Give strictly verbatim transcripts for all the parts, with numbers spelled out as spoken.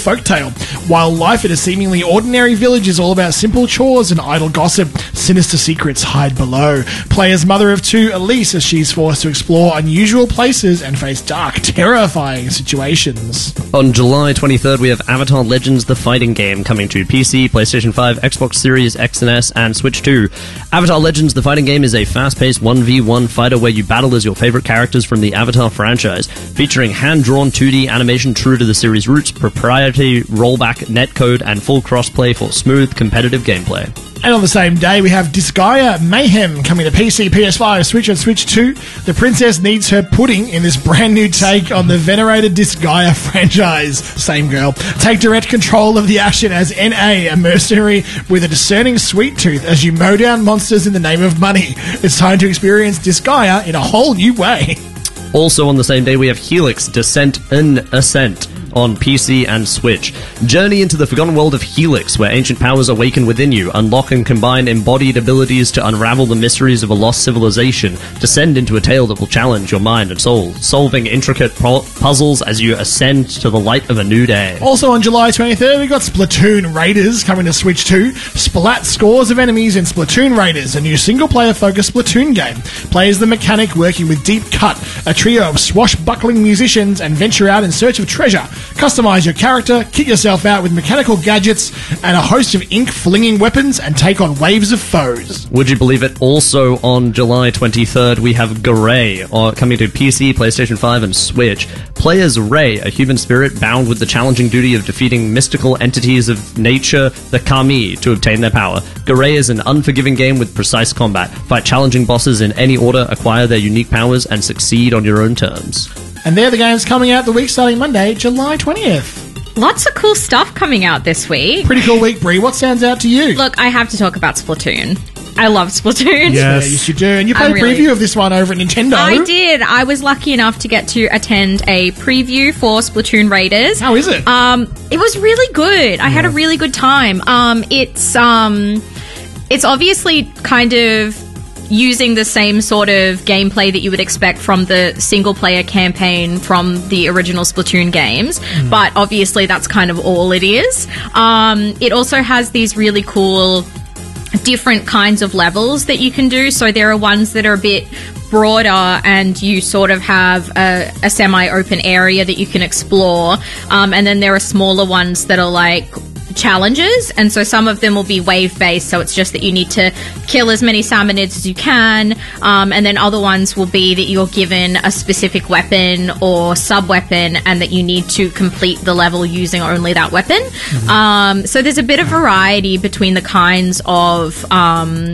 folktale. While life in a seemingly ordinary village is all about simple chores and idle gossip, sinister secrets hide below. Play as mother of two, Elise, as she's forced to explore unusual places and face dark, terrifying situations. On July twenty-third, we have Avatar Legends: The Fighting Game coming to P C, PlayStation five, Xbox Series X and S, and Switch two. Avatar Legends: The Fighting Game is a fast-paced one v one fighter where you battle as your favorite characters from the Avatar franchise, featuring hand-drawn two D animation true to the series' roots, proprietary rollback netcode, and full crossplay for smooth, competitive gameplay. And on the same day, we have Disgaea Mayhem coming to P C, P S five, Switch and Switch two. The princess needs her pudding in this brand new take on the venerated Disgaea franchise. Same girl. Take direct control of the action as N A, a mercenary with a discerning sweet tooth as you mow down monsters in the name of money. It's time to experience Disgaea in a whole new way. Also on the same day, we have Helix: Descent and Ascent on P C and Switch. Journey into the forgotten world of Helix, where ancient powers awaken within you, unlock and combine embodied abilities to unravel the mysteries of a lost civilization, descend into a tale that will challenge your mind and soul, solving intricate pu- puzzles as you ascend to the light of a new day. Also on July twenty-third, we got Splatoon Raiders coming to Switch two. Splat scores of enemies in Splatoon Raiders, a new single-player focused Splatoon game. Play as the mechanic working with Deep Cut, a trio of swashbuckling musicians, and venture out in search of treasure. Customize your character, kit yourself out with mechanical gadgets and a host of ink-flinging weapons, and take on waves of foes. Would you believe it? Also on July twenty-third, we have Ray coming to P C, PlayStation five, and Switch. Play as Ray, a human spirit bound with the challenging duty of defeating mystical entities of nature, the Kami, to obtain their power. Ray is an unforgiving game with precise combat. Fight challenging bosses in any order, acquire their unique powers, and succeed on your own terms. And they're the games coming out the week starting Monday, July twentieth. Lots of cool stuff coming out this week. Pretty cool week, Brie. What stands out to you? Look, I have to talk about Splatoon. I love Splatoon. Yes, yeah, yes you do. And you played a really... preview of this one over at Nintendo. I did. I was lucky enough to get to attend a preview for Splatoon Raiders. How is it? Um, it was really good. I yeah. had a really good time. Um, it's um, it's obviously kind of using the same sort of gameplay that you would expect from the single-player campaign from the original Splatoon games, mm. but obviously that's kind of all it is. Um, it also has these really cool different kinds of levels that you can do. So there are ones that are a bit broader and you sort of have a, a semi-open area that you can explore. Um, and then there are smaller ones that are like challenges, and so some of them will be wave based, so it's just that you need to kill as many salmonids as you can, um, and then other ones will be that you're given a specific weapon or sub weapon and that you need to complete the level using only that weapon. Mm-hmm. Um, so there's a bit of variety between the kinds of um,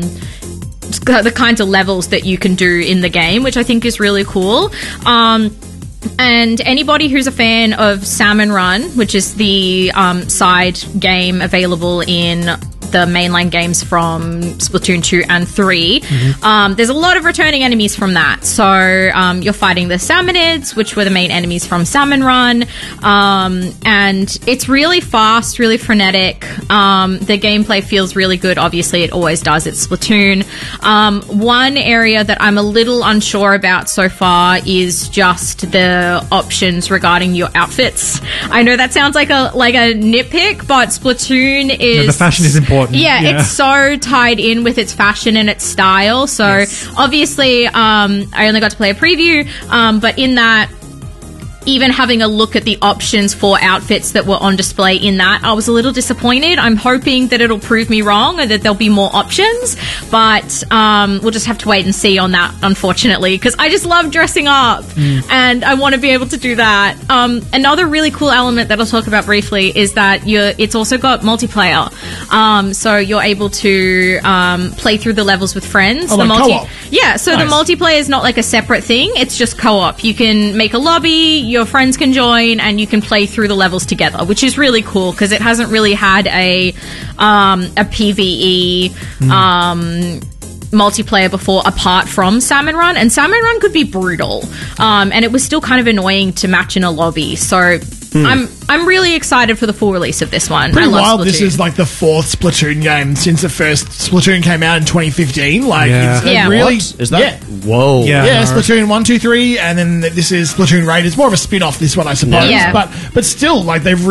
the kinds of levels that you can do in the game, which I think is really cool. Um, And anybody who's a fan of Salmon Run, which is the um, side game available in the mainline games from Splatoon two and three, mm-hmm. um, there's a lot of returning enemies from that. So um, you're fighting the Salmonids, which were the main enemies from Salmon Run, um, and it's really fast, really frenetic. Um, the gameplay feels really good. Obviously, it always does. It's Splatoon. Um, one area that I'm a little unsure about so far is just the options regarding your outfits. I know that sounds like a like a nitpick, but Splatoon is... No, the fashion is important. Yeah, yeah, it's so tied in with its fashion and its style. So yes. obviously, um, I only got to play a preview, um, but in that, even having a look at the options for outfits that were on display in that, I was a little disappointed. I'm hoping that it'll prove me wrong and that there'll be more options, but um, we'll just have to wait and see on that, unfortunately, because I just love dressing up mm. and I want to be able to do that. Um, another really cool element that I'll talk about briefly is that you're, it's also got multiplayer. Um, so you're able to um, play through the levels with friends. Oh, the like multi- co-op. Yeah, so nice. The multiplayer is not like a separate thing. It's just co-op. You can make a lobby, your friends can join, and you can play through the levels together, which is really cool because it hasn't really had a um, a PvE mm. um, multiplayer before apart from Salmon Run, and Salmon Run could be brutal, um, and it was still kind of annoying to match in a lobby. So Mm. I'm I'm really excited for the full release of this one. Pretty I love wild. Splatoon. This is like the fourth Splatoon game since the first Splatoon came out in twenty fifteen. Like, yeah. it's yeah. really what? Is that? Yeah. Whoa. Yeah, yeah, no. Splatoon one, two, three, and then this is Splatoon Raiders. More of a spin-off, this one, I suppose. Yeah. But but still, like, they've